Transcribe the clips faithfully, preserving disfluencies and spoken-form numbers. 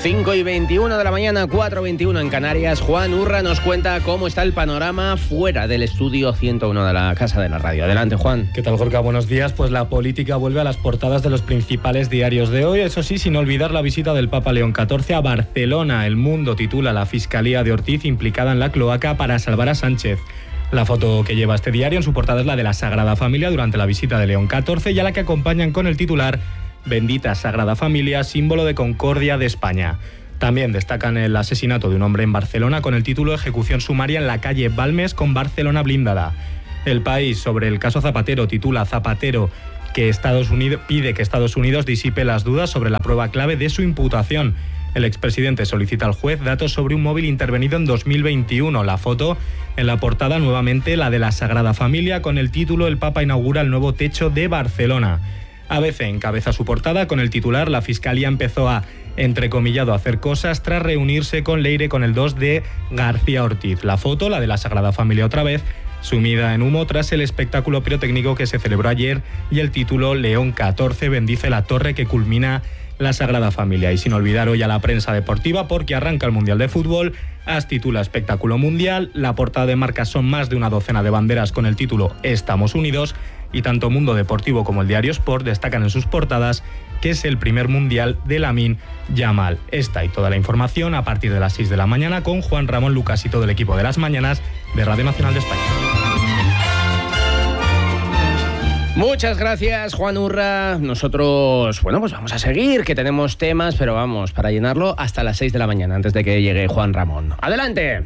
cinco y veintiuno de la mañana, cuatro y veintiuno en Canarias. Juan Urra nos cuenta cómo está el panorama fuera del estudio ciento uno de la Casa de la Radio. Adelante, Juan. ¿Qué tal, Gorka? Buenos días. Pues la política vuelve a las portadas de los principales diarios de hoy. Eso sí, sin olvidar la visita del Papa León catorce a Barcelona. El Mundo titula la Fiscalía de Ortiz implicada en la cloaca para salvar a Sánchez. La foto que lleva este diario en su portada es la de la Sagrada Familia durante la visita de León catorce y a la que acompañan con el titular Bendita Sagrada Familia, símbolo de concordia de España. También destacan el asesinato de un hombre en Barcelona con el título Ejecución sumaria en la calle Balmes con Barcelona blindada. El País, sobre el caso Zapatero, titula Zapatero que Estados Unidos pide que Estados Unidos disipe las dudas sobre la prueba clave de su imputación. El expresidente solicita al juez datos sobre un móvil intervenido en dos mil veintiuno. La foto en la portada nuevamente la de la Sagrada Familia con el título El Papa inaugura el nuevo techo de Barcelona. A B C encabeza su portada con el titular La Fiscalía empezó a, entrecomillado, hacer cosas tras reunirse con Leire con el dos de García Ortiz. La foto, la de la Sagrada Familia otra vez, sumida en humo tras el espectáculo pirotécnico que se celebró ayer y el título León catorce bendice la torre que culmina la Sagrada Familia. Y sin olvidar hoy a la prensa deportiva porque arranca el Mundial de Fútbol. AS titula Espectáculo Mundial. La portada de Marca son más de una docena de banderas con el título Estamos Unidos. Y tanto Mundo Deportivo como el diario Sport destacan en sus portadas que es el primer Mundial de Lamine Yamal. Esta y toda la información a partir de las seis de la mañana con Juan Ramón Lucas y todo el equipo de las mañanas de Radio Nacional de España. Muchas gracias, Juan Urra. Nosotros, bueno, pues vamos a seguir, que tenemos temas, pero vamos, para llenarlo hasta las seis de la mañana, antes de que llegue Juan Ramón. ¡Adelante!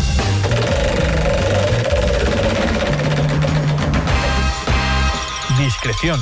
Discreción.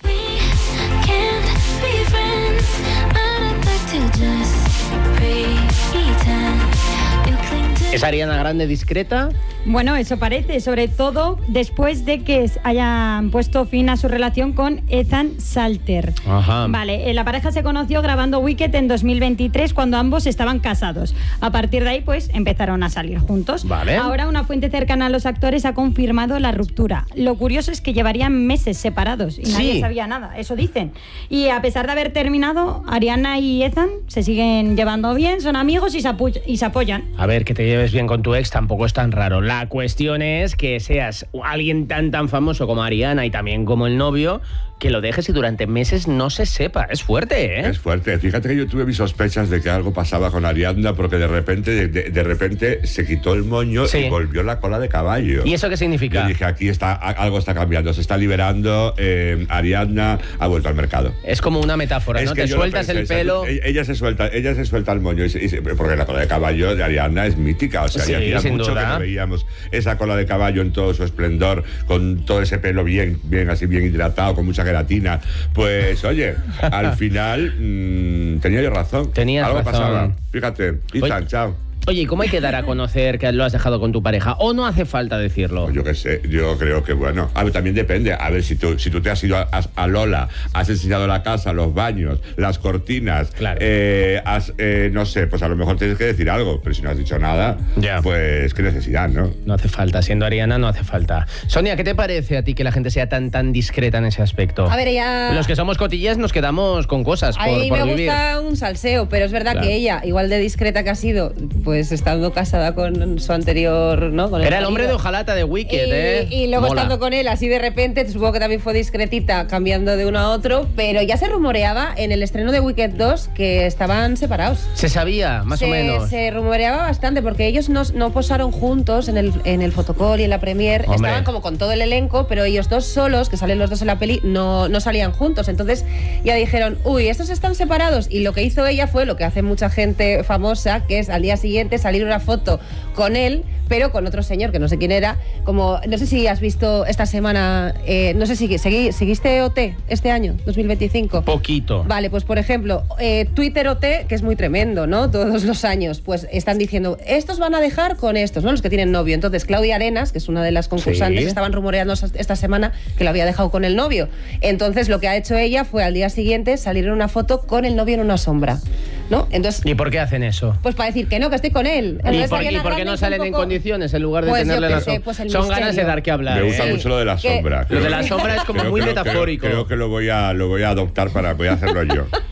¿Es Ariana Grande discreta? Bueno, eso parece, sobre todo después de que hayan puesto fin a su relación con Ethan Salter. Ajá. Vale, la pareja se conoció grabando Wicked en dos mil veintitrés cuando ambos estaban casados. A partir de ahí, pues, empezaron a salir juntos. Vale. Ahora una fuente cercana a los actores ha confirmado la ruptura. Lo curioso es que llevarían meses separados y Sí. nadie sabía nada, eso dicen. Y a pesar de haber terminado, Ariana y Ethan se siguen llevando bien, son amigos y se, apoy- y se apoyan. A ver, que te lleves bien con tu ex tampoco es tan raro. La cuestión es que seas alguien tan tan famoso como Ariana y también como el novio, que lo dejes y durante meses no se sepa. Es fuerte, ¿eh? Es fuerte. Fíjate que yo tuve mis sospechas de que algo pasaba con Ariadna porque de repente de, de, de repente se quitó el moño Sí. y volvió la cola de caballo. ¿Y eso qué significa? Yo dije, aquí está, algo está cambiando, se está liberando, eh, Ariadna ha vuelto al mercado. Es como una metáfora, Es ¿no? que Te yo lo sueltas pensé, el pelo... ella, ella se suelta, ella se suelta el moño y se, y se, porque la cola de caballo de Ariadna es mítica, o sea, Sí, ya hacía sin mucho duda. que no veíamos esa cola de caballo en todo su esplendor, con todo ese pelo bien, bien así bien hidratado, con mucha queratina. Pues oye, al final mmm, tenía yo razón. Tenías algo razón. pasaba. Fíjate, Ethan, chao. Oye, ¿y cómo hay que dar a conocer que lo has dejado con tu pareja? ¿O no hace falta decirlo? Yo qué sé, yo creo que bueno, a ver, también depende. A ver, si tú, si tú te has ido a, a Lola, has enseñado la casa, los baños, las cortinas, Claro. eh, has, eh, no sé, pues a lo mejor tienes que decir algo, pero si no has dicho nada, Ya. pues qué necesidad, ¿no? No hace falta, siendo Ariana no hace falta. Sonia, ¿qué te parece a ti que la gente sea tan tan discreta en ese aspecto? A ver, ella... Los que somos cotillas nos quedamos con cosas A por, mí por me vivir. gusta un salseo, pero es verdad Claro. que ella, igual de discreta que ha sido, pues estando casada con su anterior, ¿no? Con Era el marido. hombre de hojalata de Wicked, y, ¿eh? y luego Mola. estando con él así de repente, supongo que también fue discretita, cambiando de uno a otro, pero ya se rumoreaba en el estreno de Wicked dos que estaban separados. Se sabía, más se, o menos. Se rumoreaba bastante porque ellos no, no posaron juntos en el, en el fotocall y en la premier. Hombre. Estaban como con todo el elenco, pero ellos dos solos, que salen los dos en la peli, no, no salían juntos. Entonces ya dijeron, uy, estos están separados. Y lo que hizo ella fue lo que hace mucha gente famosa, que es al día siguiente salir una foto con él, pero con otro señor que no sé quién era. Como, no sé si has visto esta semana, eh, no sé si segui, seguiste O T este año, dos mil veinticinco. Poquito. Vale, pues por ejemplo, eh, Twitter O T, que es muy tremendo, ¿no? Todos los años, pues están diciendo, estos van a dejar con estos, ¿no? Los que tienen novio. Entonces, Claudia Arenas, que es una de las concursantes, Sí. estaban rumoreando esta semana que lo había dejado con el novio. Entonces, lo que ha hecho ella fue al día siguiente salir en una foto con el novio en una sombra, ¿no? Entonces, ¿Y por qué hacen eso? pues para decir que no, que estoy con él. ¿Y Entonces, por, Ariana y por qué Grande no hizo salen un en poco- condiciones en lugar de Pues yo tenerle qué la sé, sombra? pues el Son misterio. ganas de dar que hablar. Me gusta ¿eh? mucho lo de la Que- sombra. Lo de la sombra es como Creo- muy creo- metafórico. Creo, creo que lo voy a, lo voy a adoptar para, voy a hacerlo yo.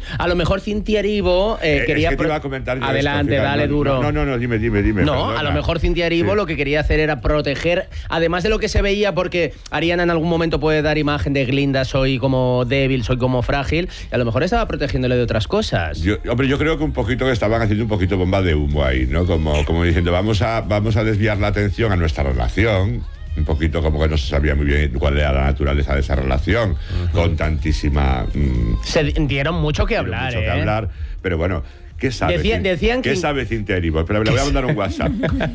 A lo mejor Cintia Erivo eh, Eh, quería... es que te pro- iba a comentar yo Adelante, esto, fíjate, dale no, duro. No, no, no, dime, dime, dime. No, perdona. a lo mejor Cintia Erivo Sí. lo que quería hacer era proteger, además de lo que se veía, porque Ariana en algún momento puede dar imagen de Glinda, soy como débil, soy como frágil, y a lo mejor estaba protegiéndole de otras cosas. Yo, hombre, yo creo que un poquito que estaban haciendo un poquito bomba de humo ahí, ¿no? Como, como diciendo, vamos a, vamos a desviar la atención a nuestra relación. Un poquito como que no se sabía muy bien cuál era la naturaleza de esa relación, uh-huh. con tantísima... Mmm, se dieron mucho que hablar, mucho ¿eh? que hablar, pero bueno... ¿Qué sabe, Decían, Cintia? decían ¿Qué que... sabe Cintia Erivo? Pero le voy a mandar un WhatsApp.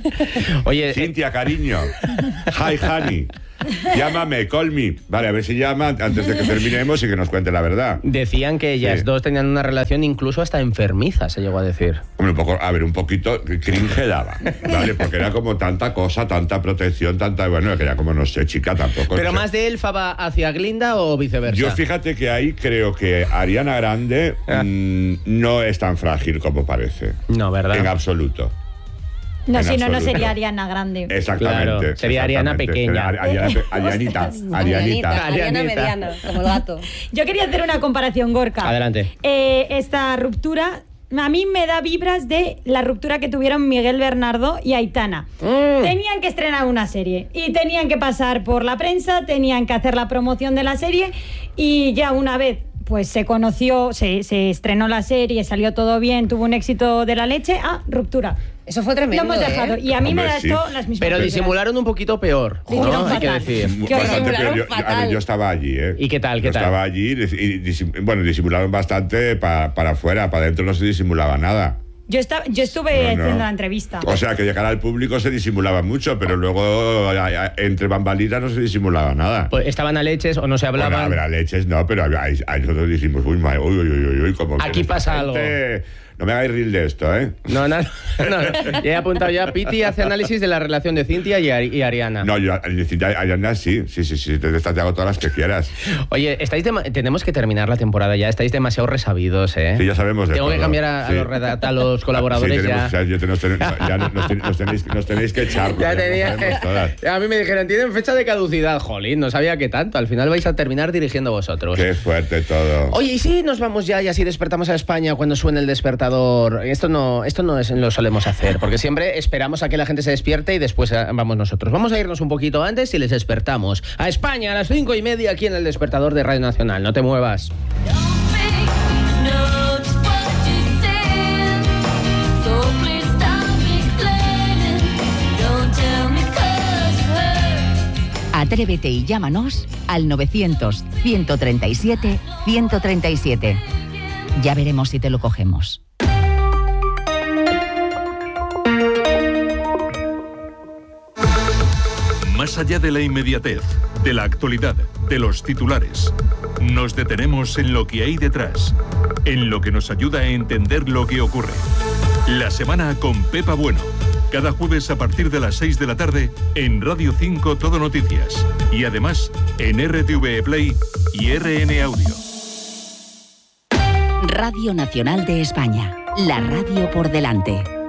Oye, Cintia, cariño. Hi, honey. Llámame, call me. Vale, a ver si llama antes de que terminemos y que nos cuente la verdad. Decían que ellas Sí. dos tenían una relación incluso hasta enfermiza, se llegó a decir. Hombre, un poco, a ver, un poquito cringe daba, ¿vale? Porque era como tanta cosa, tanta protección, tanta... Bueno, que era como, no sé, chica, tampoco... ¿Pero no sé. más de Elfa va hacia Glinda o viceversa? Yo fíjate que ahí creo que Ariana Grande Ah. mmm, no es tan frágil como parece. No, ¿verdad? En absoluto. No, En si no, no absoluto. sería Ariana Grande. Exactamente. Claro, sería Ariana exactamente. pequeña. Sería Ari- Ariana, Arianita. Arianita, Arianita. Ariana Arianita. mediana, como el gato. Yo quería hacer una comparación, Gorka. Adelante. Eh, esta ruptura, a mí me da vibras de la ruptura que tuvieron Miguel Bernardo y Aitana. Mm. Tenían que estrenar una serie y tenían que pasar por la prensa, tenían que hacer la promoción de la serie y ya una vez pues se conoció, se, se estrenó la serie, salió todo bien, tuvo un éxito de la leche, ah, ruptura. Eso fue tremendo. Lo hemos dejado. ¿eh? Y a mí Hombre, me da sí. esto las mismas Pero vibras. disimularon un poquito peor, Lo ¿no? hicieron Hay que fatal. decir. Qué Bastante disimularon peor. Yo, yo- a ver, fatal. yo estaba allí, ¿eh? ¿Y qué tal, qué yo tal? estaba allí y, y disim- bueno, disimularon bastante pa- para afuera, para adentro no se disimulaba nada. Yo, estaba, yo estuve No, no. haciendo la entrevista. O sea, que de cara al público se disimulaba mucho, pero luego a- a- entre bambalinas no se disimulaba nada. Pues estaban a leches o no se Bueno, hablaban. a ver, a leches no, pero ahí, ahí nosotros dijimos, uy, ma- uy, uy, uy, uy, como Aquí pasa algo. No me hagáis reel de esto, ¿eh? No, no, no. Ya he apuntado ya. Piti hace análisis de la relación de Cintia y, Ari- y Ariana. No, yo, Ariana sí, sí, sí, sí, te, te hago todas las que quieras. Oye, estáis dema- tenemos que terminar la temporada ya. Estáis demasiado resabidos, ¿eh? Sí, ya sabemos de Tengo que todo. cambiar a, a Sí. los, redact- a los colaboradores Sí, tenemos, ya. o sea, yo te- nos, ten- ya nos, nos ten- nos tenéis, nos tenéis que echar. porque Ya ya no tenía. sabemos todas. A mí me dijeron, tienen fecha de caducidad. Jolín, no sabía que tanto. Al final vais a terminar dirigiendo vosotros. Qué fuerte todo. Oye, ¿y si nos vamos ya y así despertamos a España cuando suene el despertador? Esto no, esto no es, lo solemos hacer, porque siempre esperamos a que la gente se despierte y después eh, vamos nosotros. Vamos a irnos un poquito antes y les despertamos. A España a las cinco y media aquí en el despertador de Radio Nacional. No te muevas. Atrévete y llámanos al novecientos, ciento treinta y siete, ciento treinta y siete. Ya veremos si te lo cogemos. Más allá de la inmediatez, de la actualidad, de los titulares, nos detenemos en lo que hay detrás, en lo que nos ayuda a entender lo que ocurre. La semana con Pepa Bueno. Cada jueves a partir de las seis de la tarde en Radio cinco Todo Noticias. Y además en R T V E Play y R N Audio. Radio Nacional de España. La radio por delante.